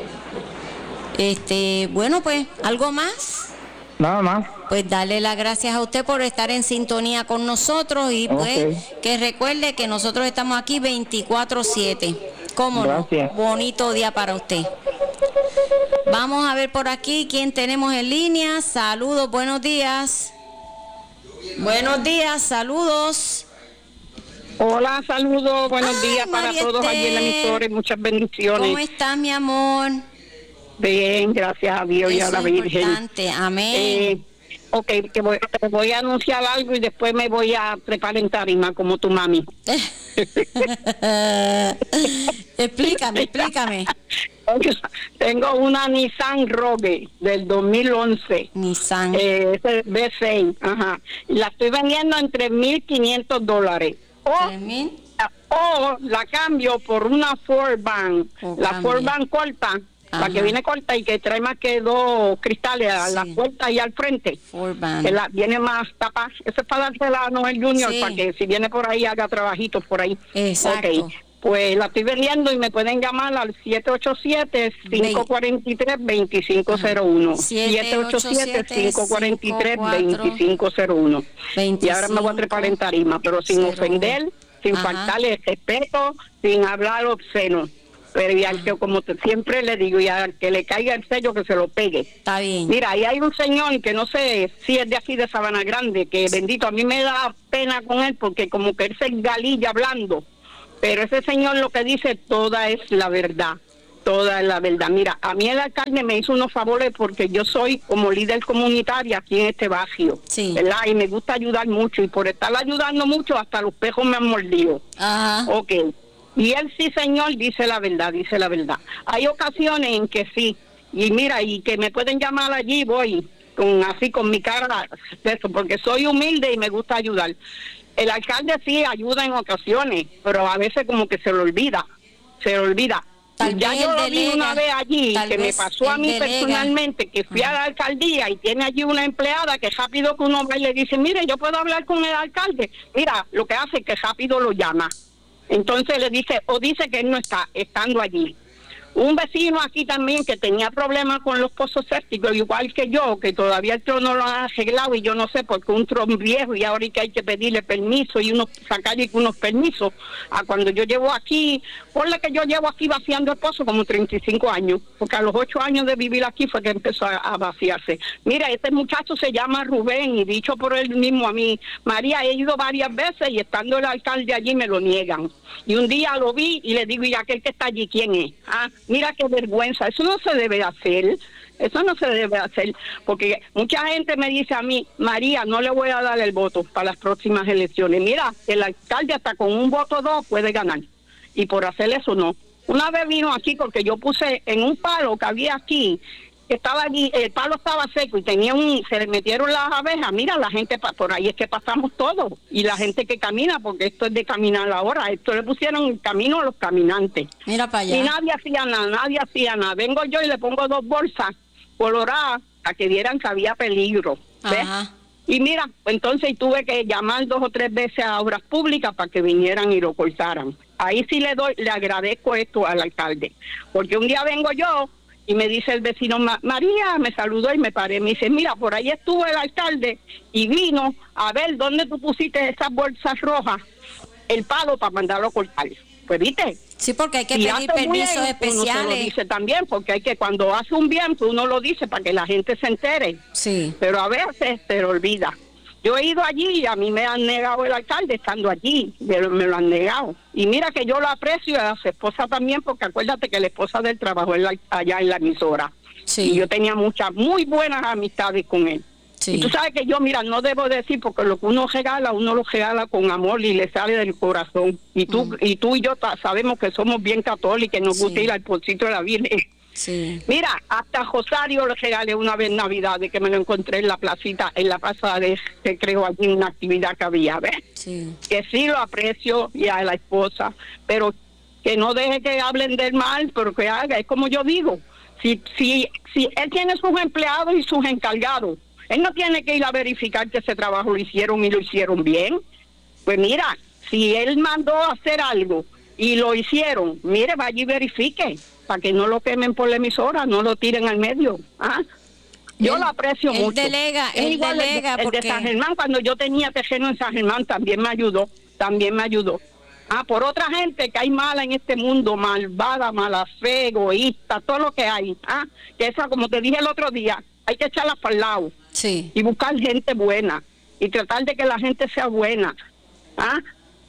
Este, bueno, pues, ¿algo más? Nada más. Pues darle las gracias a usted por estar en sintonía con nosotros y pues Ok. que recuerde que nosotros estamos aquí veinticuatro siete. ¿Cómo no? Gracias. Bonito día para usted. Vamos a ver por aquí quién tenemos en línea. Saludos, buenos días. Buenos días, saludos. Hola, saludos, buenos Ay, días para María todos allí en la Esther. emisora y muchas bendiciones. ¿Cómo estás, mi amor? Bien, gracias a Dios y a Eso la es Virgen. importante, amén. Eh, ok, te voy, te voy a anunciar algo y después me voy a preparar en tarima como tu mami. explícame, explícame. Tengo una Nissan Rogue del dos mil once. Nissan. Eh, ese V seis, ajá. Y la estoy vendiendo en tres mil quinientos dólares. O, o la cambio por una Ford Van. O la cambia. Ford Van corta, la que viene corta y que trae más que dos cristales a la puerta y al frente. Ford Van. Que la, viene más tapa. Eso es para dársela a Noel Junior Sí. para que si viene por ahí haga trabajitos por ahí. Exacto. Ok. Pues la estoy vendiendo y me pueden llamar al siete ocho siete, cinco cuatro tres, dos cinco cero uno. siete ocho siete, cinco cuatro tres, dos cinco cero uno. Y ahora me voy a trepar en tarima, pero sin ofender, sin Ajá. faltarle respeto, sin hablar obsceno. Pero y al que, como te- siempre le digo, y al que le caiga el sello, que se lo pegue. Está bien. Mira, ahí hay un señor que no sé si es de aquí de Sabana Grande, que bendito, a mí me da pena con él porque como que él se galilla hablando. Pero ese señor lo que dice toda es la verdad. toda la verdad. Mira, a mí el alcalde me hizo unos favores porque yo soy como líder comunitaria aquí en este barrio, sí. ¿verdad? Y me gusta ayudar mucho, y por estar ayudando mucho hasta los pejos me han mordido. Ajá. Ok. Y él sí, señor, dice la verdad, dice la verdad. Hay ocasiones en que sí, y mira, y que me pueden llamar allí, voy con así con mi cara de eso, porque soy humilde y me gusta ayudar. El alcalde sí ayuda en ocasiones, pero a veces como que se lo olvida, se lo olvida. Tal ya yo lo delega, vi una vez allí, que me pasó a mí delega. personalmente, que fui uh-huh. a la alcaldía y tiene allí una empleada que rápido que uno va y le dice, mire, yo puedo hablar con el alcalde. Mira, lo que hace es que rápido lo llama. Entonces le dice, o dice que él no está, estando allí. Un vecino aquí también que tenía problemas con los pozos sépticos, igual que yo, que todavía el tron no lo han arreglado y yo no sé por qué un tron viejo y ahora que hay que pedirle permiso y unos sacarle unos permisos. A cuando yo llevo aquí, ponle que yo llevo aquí vaciando el pozo como treinta y cinco años, porque a los ocho años de vivir aquí fue que empezó a, a vaciarse. Mira, este muchacho se llama Rubén y dicho por él mismo a mí, María, he ido varias veces y estando el alcalde allí me lo niegan. Y un día lo vi y le digo, ¿y aquel que está allí quién es? Ah, mira qué vergüenza, eso no se debe hacer, eso no se debe hacer, porque mucha gente me dice a mí, María, no le voy a dar el voto para las próximas elecciones. Mira, el alcalde hasta con un voto dos puede ganar, y por hacer eso no. Una vez vino aquí porque yo puse en un palo que había aquí, que estaba allí, el palo estaba seco y tenía un, se le metieron las abejas. Mira, la gente, por ahí es que pasamos todos, y la gente que camina, porque esto es de caminar ahora, esto le pusieron el camino a los caminantes. Mira para allá. Y nadie hacía nada, nadie hacía nada. Vengo yo y le pongo dos bolsas coloradas para que vieran que había peligro. ¿Ves? Ajá. Y mira, entonces tuve que llamar dos o tres veces a obras públicas para que vinieran y lo cortaran. Ahí sí le doy, le agradezco esto al alcalde, porque un día vengo yo y me dice el vecino, María, me saludó y me paré. Me dice, mira, por ahí estuvo el alcalde y vino a ver dónde tú pusiste esas bolsas rojas, el palo para mandarlo a cortar. Pues, ¿viste? Sí, porque hay que si pedir permisos bien, especiales. Uno se lo dice también, porque hay que, cuando hace un bien, pues uno lo dice para que la gente se entere. Sí. Pero a veces se lo olvida. Yo he ido allí y a mí me han negado el alcalde estando allí, me lo, me lo han negado. Y mira que yo lo aprecio y a su esposa también, porque acuérdate que la esposa del trabajo es la, allá en la emisora. Sí. Y yo tenía muchas, muy buenas amistades con él. Sí. Y tú sabes que yo, mira, no debo decir, porque lo que uno regala, uno lo regala con amor y le sale del corazón. Y tú, mm. y, tú y yo sabemos que somos bien católicos y nos sí. gusta ir al pocito de la Virgen. Sí. Mira, hasta Rosario le regalé una vez en Navidad, de que me lo encontré en la placita, en la plaza de, que creo allí una actividad que había, ¿ves? Sí. Que sí lo aprecio y a la esposa, pero que no deje que hablen del mal, pero que haga, es como yo digo, si, si, si él tiene sus empleados y sus encargados, él no tiene que ir a verificar que ese trabajo lo hicieron y lo hicieron bien. Pues mira, si él mandó a hacer algo y lo hicieron, mire, vaya y verifique, para que no lo quemen por la emisora, no lo tiren al medio. ¿Ah? Yo él, lo aprecio él mucho. Delega, es él igual delega el, porque... el de San Germán, cuando yo tenía terreno en San Germán, también me ayudó, también me ayudó. Ah, por otra gente que hay mala en este mundo, malvada, mala fe, egoísta, todo lo que hay. Ah, que esa, como te dije el otro día, hay que echarla para el lado. Sí. Y buscar gente buena, y tratar de que la gente sea buena. ¿Ah?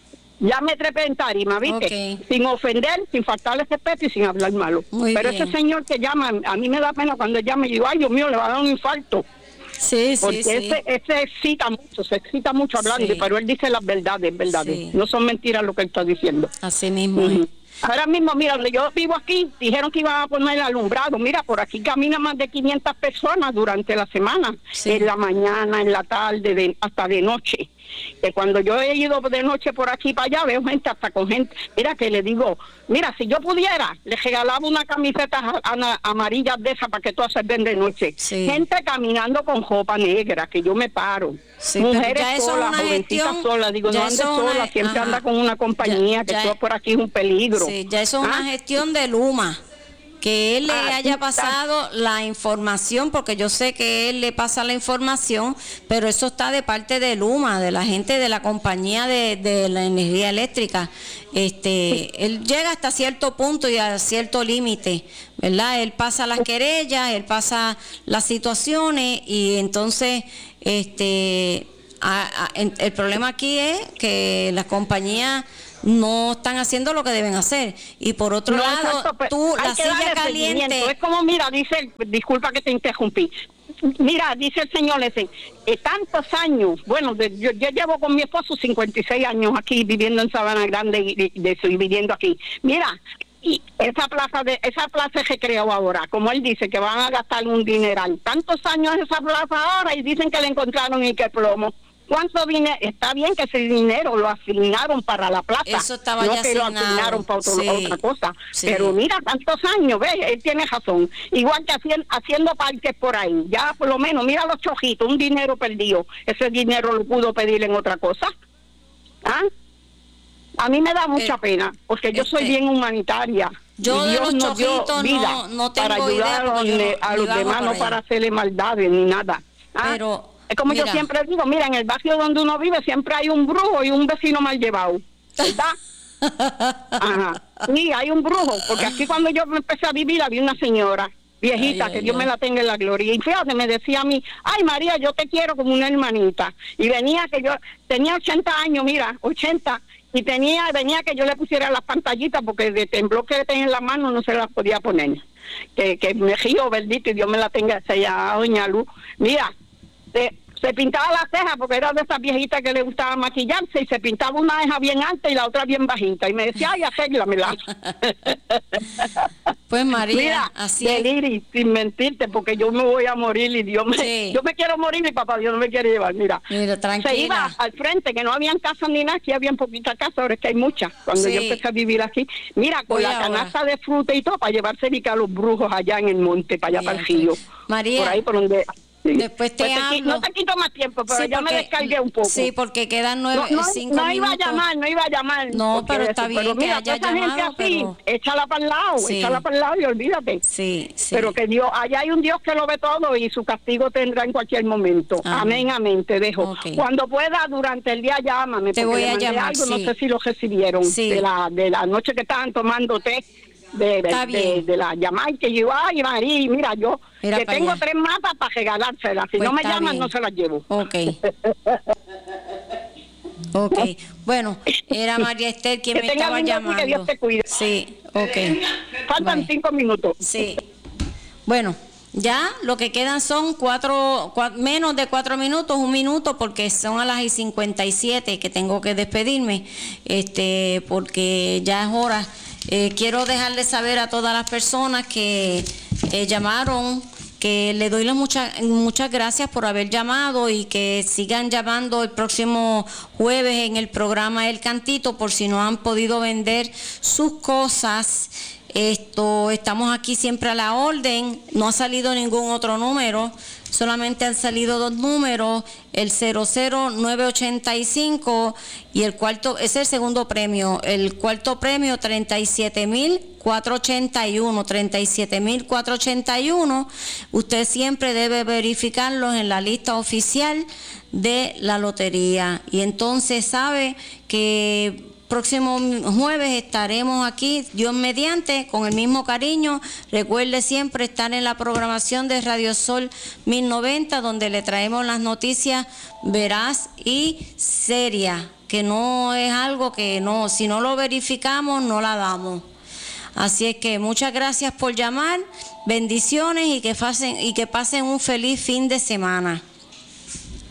Ya me trepé en tarima, ¿viste? Okay. Sin ofender, sin faltarle respeto y sin hablar malo. Muy Pero bien. ese señor que llama, a mí me da pena cuando llama y digo, ay, Dios mío, le va a dar un infarto. Sí, sí, Porque sí. ese, ese excita mucho, se excita mucho hablando, Sí. pero él dice las verdades, verdades. Sí. No son mentiras lo que él está diciendo. Así mismo. Uh-huh. es. Ahora mismo, mira, donde yo vivo aquí, dijeron que iban a poner el alumbrado. Mira, por aquí caminan más de quinientas personas durante la semana, Sí. en la mañana, en la tarde, de, hasta de noche. Que cuando yo he ido de noche por aquí para allá, veo gente hasta con gente. Mira, que le digo, mira, si yo pudiera, le regalaba una camiseta amarilla de esa para que tú haces bien de noche. Sí. Gente caminando con ropa negra, que yo me paro. Sí, Mujeres pero ya eso solas, es una jovencitas gestión, solas. Digo, ya no andes eso es una- sola, siempre ajá. anda con una compañía, Ya- que ya- todo por aquí es un peligro. Sí, ya eso es ¿Ah? una gestión de Luma. Que él le Ah, haya sí, pasado la información, porque yo sé que él le pasa la información, pero eso está de parte de Luma, de la gente de la compañía de, de la energía eléctrica. Este, él llega hasta cierto punto y a cierto límite, ¿verdad? Él pasa las querellas, él pasa las situaciones y entonces, este, a- a- en- el problema aquí es que las compañías no están haciendo lo que deben hacer. Y por otro no, lado, exacto, pues, tú, la silla caliente... caliente... Es como, mira, dice, disculpa que te interrumpí, mira, dice el señor ese, eh, tantos años, bueno, de, yo, yo llevo con mi esposo cincuenta y seis años aquí viviendo en Sabana Grande y de, de, de, viviendo aquí. Mira, y esa plaza de esa plaza se creó ahora, como él dice, que van a gastar un dineral. Tantos años esa plaza ahora y dicen que le encontraron y que plomo. ¿Cuánto dinero? Está bien que ese dinero lo asignaron para la plaza. Eso estaba no ya que asignado. lo asignaron para otro, Sí. otra cosa. Sí. Pero mira, tantos años, ¿ves? Él tiene razón. Igual que haciendo, haciendo parques por ahí. Ya por lo menos, mira los chojitos, un dinero perdido. Ese dinero lo pudo pedir en otra cosa. ¿Ah? A mí me da mucha eh, pena, porque yo este, soy bien humanitaria. Yo y Dios de los nos dio vida no, no tengo para ayudar idea, a, yo, a los demás, no para hacerle maldades ni nada. ¿Ah? Pero, es como mira, yo siempre digo, mira, en el barrio donde uno vive siempre hay un brujo y un vecino mal llevado, ¿verdad? Ajá. Sí, hay un brujo, porque aquí cuando yo empecé a vivir había una señora viejita, ay, que ay, Dios ay. me la tenga en la gloria, y fíjate, me decía a mí, ay María, yo te quiero como una hermanita, y venía que yo, tenía ochenta años, mira, ochenta, y tenía, venía que yo le pusiera las pantallitas, porque de temblor que tenía en la mano no se las podía poner, que, que me río, bendito, y Dios me la tenga, se llama doña Luz, mira, se, se pintaba la ceja, porque era de esas viejitas que le gustaba maquillarse, y se pintaba una ceja bien alta y la otra bien bajita, y me decía, ay, arréglamela. Pues María, mira, así Deliri, sin mentirte, porque yo me voy a morir y Dios me, sí. yo me quiero morir y papá Dios no me quiere llevar, mira. Mira, tranquila. Se iba al frente, que no habían casas ni nada, aquí había poquita casa, ahora es que hay muchas, cuando sí. yo empecé a vivir aquí, mira, con voy la ahora. canasta de fruta y todo, para llevarse a los brujos allá en el monte, para allá Bien, para el río. María. Por ahí por donde... Sí. Después te, pues te hablo. No te quito más tiempo, pero sí, ya porque, me descargué un poco. Sí, porque quedan nueve, no, no, cinco no minutos. No iba a llamar, no iba a llamar. No, pero está eso, bien pero mira, que haya esa llamado, gente así, pero... échala para el lado, sí. échala para el lado y olvídate. Sí, sí. Pero que Dios, allá hay un Dios que lo ve todo y su castigo tendrá en cualquier momento. Ah. Amén, amén, te dejo. Okay. Cuando pueda, durante el día, llámame. Te voy a llamar, algo, sí. No sé si lo recibieron sí. de la de la noche que estaban tomando té. De, de, de, de la Jamaica, y yo, ay María, mira, yo mira que tengo allá. tres mapas para regalárselas, si pues no me llaman bien. No se las llevo. Ok. Ok, bueno, era María Esther quien que me estaba llamando. Que Dios te cuide. Sí, ok. Faltan Bye. cinco minutos. Sí. Bueno, ya lo que quedan son cuatro, cuatro, menos de cuatro minutos, un minuto, porque son a las y cincuenta y siete que tengo que despedirme, este, porque ya es hora. Eh, quiero dejarles saber a todas las personas que eh, llamaron, que le doy las muchas muchas gracias por haber llamado y que sigan llamando el próximo jueves en el programa El Cantito por si no han podido vender sus cosas. Esto, estamos aquí siempre a la orden, no ha salido ningún otro número, solamente han salido dos números, el cero cero nueve ochenta y cinco y el cuarto, es el segundo premio, el cuarto premio treinta y siete mil cuatrocientos ochenta y uno, treinta y siete mil cuatrocientos ochenta y uno, usted siempre debe verificarlos en la lista oficial de la lotería y entonces sabe que próximo jueves estaremos aquí, Dios mediante, con el mismo cariño. Recuerde siempre estar en la programación de Radio Sol mil noventa, donde le traemos las noticias veraz y serias, que no es algo que no, si no lo verificamos, no la damos. Así es que muchas gracias por llamar, bendiciones y que pasen, y que pasen un feliz fin de semana.